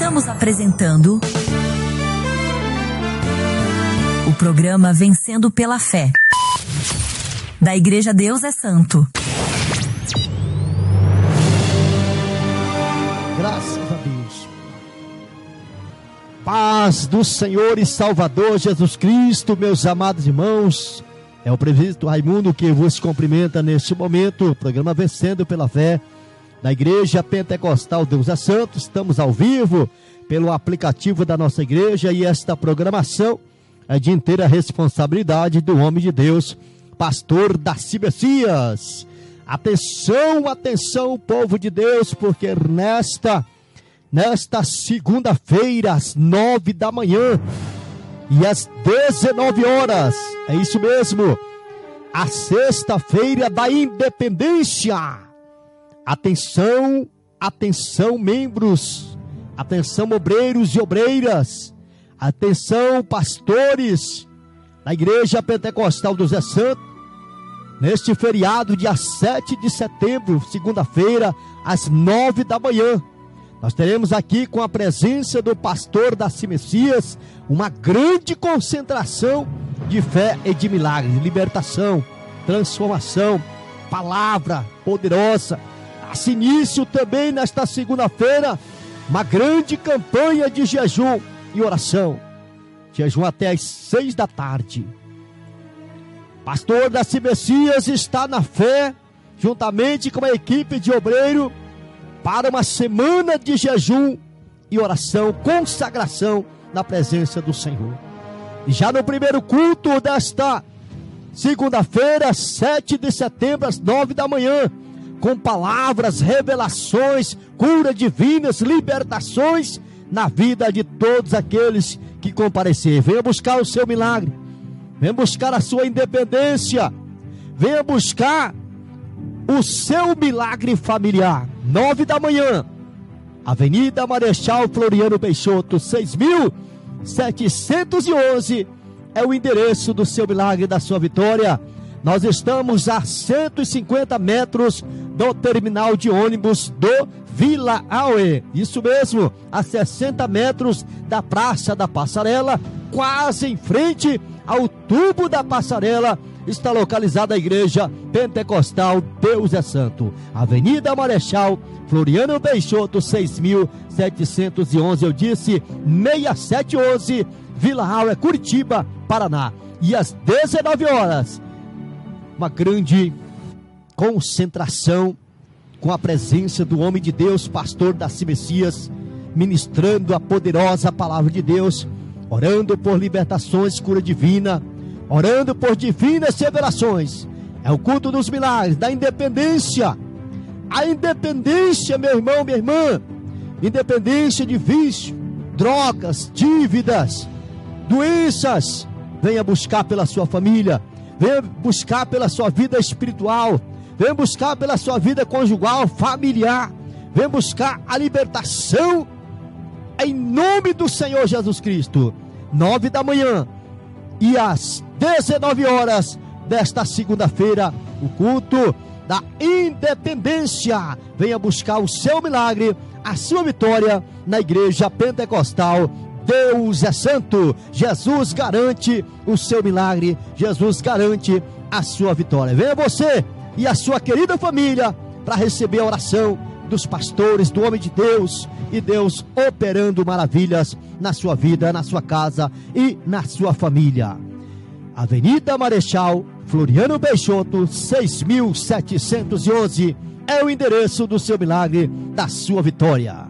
Estamos apresentando o programa Vencendo pela Fé, da Igreja Deus é Santo. Graças a Deus. Paz do Senhor e Salvador Jesus Cristo, meus amados irmãos. É o presbítero Raimundo que vos cumprimenta neste momento. O programa Vencendo pela Fé, da Igreja Pentecostal Deus é Santo. Estamos ao vivo pelo aplicativo da nossa igreja e esta programação é de inteira responsabilidade do homem de Deus, pastor Darcy Messias. Atenção, atenção, povo de Deus, porque nesta segunda-feira, às 9 da manhã e às 19 horas, é isso mesmo, a sexta-feira da independência. Atenção, atenção, membros, atenção, obreiros e obreiras, atenção, pastores da Igreja Pentecostal Deus é Santo. Neste feriado, dia 7 de setembro, segunda-feira, às 9 da manhã, nós teremos aqui, com a presença do pastor Darcy Messias, uma grande concentração de fé e de milagres, de libertação, transformação, palavra poderosa. Dá-se início também nesta segunda-feira, uma grande campanha de jejum e oração. Jejum até às 6 da tarde. Pastor Darcy Messias está na fé, juntamente com a equipe de obreiro, para uma semana de jejum e oração, consagração na presença do Senhor. E já no primeiro culto desta segunda-feira, 7 de setembro, às 9 da manhã, com palavras, revelações, cura divinas, libertações na vida de todos aqueles que comparecerem. Venha buscar o seu milagre, venha buscar a sua independência, venha buscar o seu milagre familiar. 9 da manhã, Avenida Marechal Floriano Peixoto, 6.711, é o endereço do seu milagre, da sua vitória. Nós estamos a 150 metros do terminal de ônibus do Vila Aue. Isso mesmo, a 60 metros da Praça da Passarela, quase em frente ao tubo da passarela, está localizada a Igreja Pentecostal Deus é Santo. Avenida Marechal Floriano Peixoto, 6.711, eu disse 6711, Vila Aue, Curitiba, Paraná. E às 19 horas, uma grande concentração com a presença do homem de Deus, pastor Darcy Messias, ministrando a poderosa palavra de Deus, orando por libertações, cura divina, orando por divinas revelações. É o culto dos milagres, da independência. A independência, meu irmão, minha irmã, independência de vício, drogas, dívidas, doenças. Venha buscar pela sua família, venha buscar pela sua vida espiritual, venha buscar pela sua vida conjugal, familiar, venha buscar a libertação em nome do Senhor Jesus Cristo. 9 da manhã e às 19 horas desta segunda-feira, o culto da independência. Venha buscar o seu milagre, a sua vitória na Igreja Pentecostal Deus é Santo. Jesus garante o seu milagre, Jesus garante a sua vitória. Venha você e a sua querida família para receber a oração dos pastores, do homem de Deus, e Deus operando maravilhas na sua vida, na sua casa e na sua família. Avenida Marechal Floriano Peixoto, 6.711, é o endereço do seu milagre, da sua vitória.